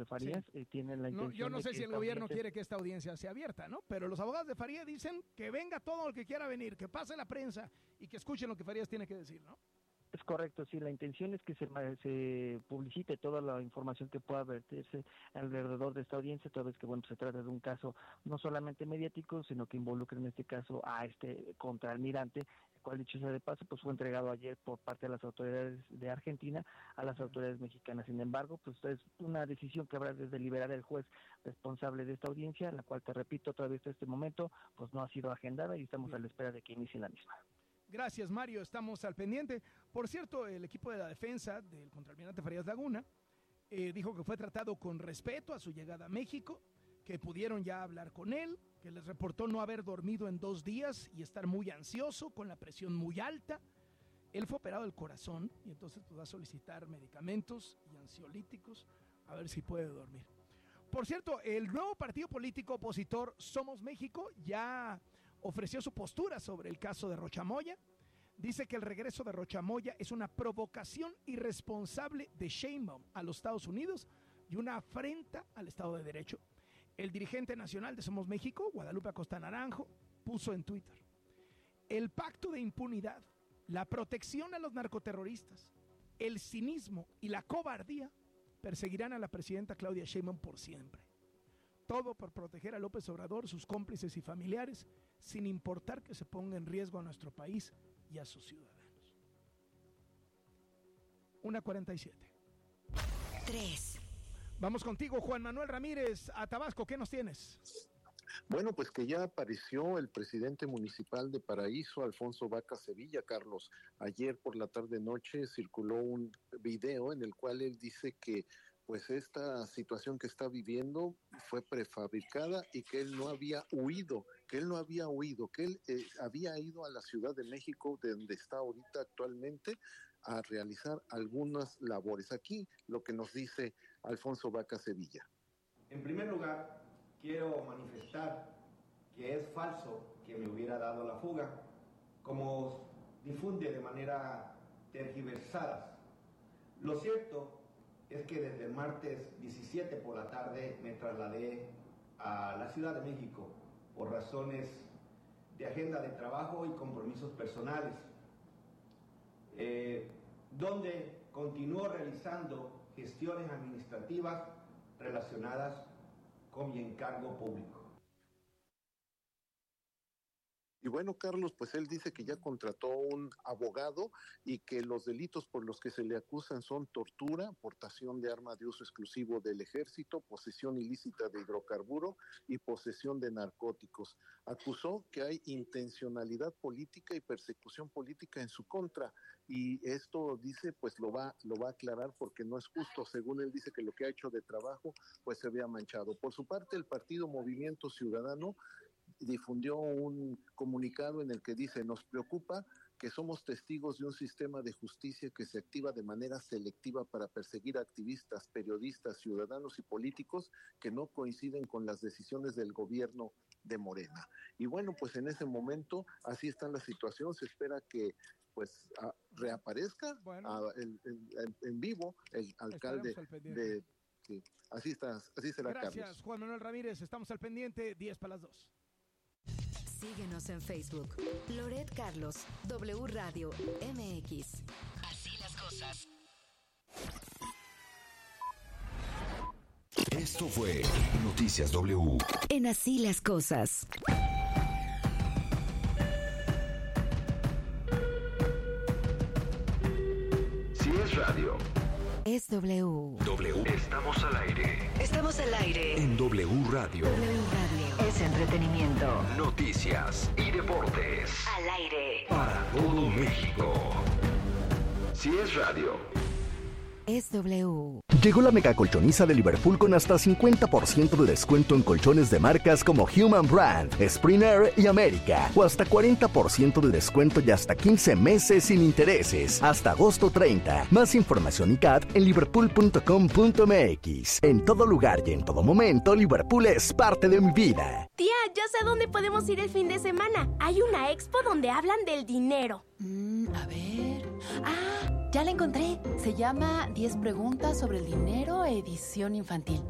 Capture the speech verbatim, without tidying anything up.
de Farías sí. eh, tienen la intención. No, yo no sé de si el gobierno audiencia... quiere que esta audiencia sea abierta, ¿no? Pero los abogados de Farías dicen que venga todo el que quiera venir, que pase la prensa y que escuchen lo que Farías tiene que decir, ¿no? Es correcto, sí, la intención es que se, se publicite toda la información que pueda verterse alrededor de esta audiencia, toda vez que, bueno, se trata de un caso no solamente mediático, sino que involucra en este caso a este contraalmirante, el cual, dicho sea de paso, pues fue entregado ayer por parte de las autoridades de Argentina a las autoridades mexicanas. Sin embargo, pues es una decisión que habrá de deliberar el juez responsable de esta audiencia, la cual, te repito, todavía hasta este momento, pues no ha sido agendada y estamos Bien. a la espera de que inicie la misma. Gracias, Mario, estamos al pendiente. Por cierto, el equipo de la defensa del contraalmirante Farías Laguna eh, dijo que fue tratado con respeto a su llegada a México, que pudieron ya hablar con él, que les reportó no haber dormido en dos días y estar muy ansioso, con la presión muy alta. Él fue operado del corazón y entonces pues, va a solicitar medicamentos y ansiolíticos a ver si puede dormir. Por cierto, el nuevo partido político opositor Somos México ya ofreció su postura sobre el caso de Rocha Moya. Dice que el regreso de Rocha Moya es una provocación irresponsable de Sheinbaum a los Estados Unidos y una afrenta al Estado de Derecho. El dirigente nacional de Somos México, Guadalupe Acosta Naranjo, puso en Twitter: el pacto de impunidad, la protección a los narcoterroristas, el cinismo y la cobardía perseguirán a la presidenta Claudia Sheinbaum por siempre. Todo por proteger a López Obrador, sus cómplices y familiares, sin importar que se ponga en riesgo a nuestro país y a sus ciudadanos. una cuarenta y siete. tres. Vamos contigo, Juan Manuel Ramírez, a Tabasco. ¿Qué nos tienes? Bueno, pues que ya apareció el presidente municipal de Paraíso, Alfonso Vaca Sevilla, Carlos. Ayer por la tarde-noche circuló un video en el cual él dice que pues esta situación que está viviendo fue prefabricada y que él no había huido, que él no había huido, que él eh, había ido a la Ciudad de México, de donde está ahorita actualmente, a realizar algunas labores. Aquí lo que nos dice Alfonso Vaca Sevilla. En primer lugar, quiero manifestar que es falso que me hubiera dado la fuga, como difunde de manera tergiversada. Lo cierto es que desde el martes diecisiete por la tarde me trasladé a la Ciudad de México por razones de agenda de trabajo y compromisos personales, eh, donde continúo realizando gestiones administrativas relacionadas con mi encargo público. Y bueno, Carlos, pues él dice que ya contrató un abogado y que los delitos por los que se le acusan son tortura, portación de arma de uso exclusivo del ejército, posesión ilícita de hidrocarburo y posesión de narcóticos. Acusó que hay intencionalidad política y persecución política en su contra, y esto dice, pues lo va, lo va a aclarar porque no es justo. Según él dice que lo que ha hecho de trabajo, pues se vea manchado. Por su parte, el partido Movimiento Ciudadano difundió un comunicado en el que dice: nos preocupa que somos testigos de un sistema de justicia que se activa de manera selectiva para perseguir activistas, periodistas, ciudadanos y políticos que no coinciden con las decisiones del gobierno de Morena. Y bueno, pues en ese momento así está la situación. Se espera que pues a, reaparezca bueno. a, el, el, en vivo el alcalde de... Sí, así está, así será. Gracias, Carlos. Juan Manuel Ramírez. Estamos al pendiente, diez para las dos. Síguenos en Facebook. Loret Carlos, W Radio M X. Así las cosas. Esto fue Noticias W. En Así las cosas. Si es radio, es W. W. Estamos al aire. Estamos al aire. En W Radio. W Radio. Es entretenimiento. Noticias y deportes. Al aire. Para todo México. Si es radio, es W. Llegó la mega colchoniza de Liverpool con hasta cincuenta por ciento de descuento en colchones de marcas como Human Brand, Springer y América, o hasta cuarenta por ciento de descuento y hasta quince meses sin intereses, hasta agosto treinta. Más información y C A T en liverpool punto com punto m x. En todo lugar y en todo momento, Liverpool es parte de mi vida. Tía, ya sé dónde podemos ir el fin de semana. Hay una expo donde hablan del dinero. Mm, a ver... ¡Ah! Ya la encontré. Se llama diez preguntas sobre el dinero, edición infantil.